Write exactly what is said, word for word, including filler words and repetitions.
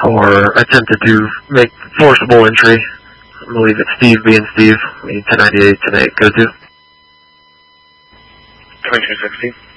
or attempted to make forcible entry. I believe it's Steve being Steve. ten ninety-eight, ten eight, go to. twenty-two sixty.